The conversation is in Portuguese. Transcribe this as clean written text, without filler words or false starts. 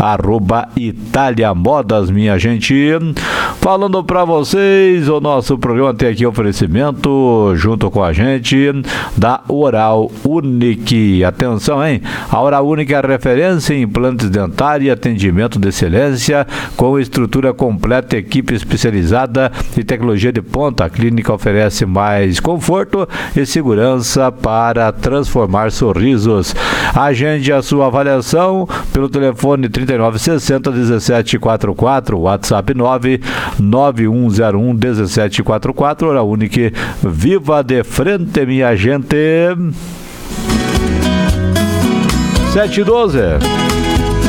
@Itália Modas, minha gente. Falando para vocês, o nosso programa tem aqui oferecimento junto com a gente da Oral Unique. Atenção, hein? A Oral Unique é a referência em implantes dentários e atendimento de excelência com estrutura completa, equipe especializada e tecnologia de ponta. A clínica oferece mais conforto e segurança para transformar sorrisos. Agende a sua avaliação pelo telefone 3960-1744, WhatsApp 99101-1744. Oral Unique, viva de frente, minha gente. 7:12.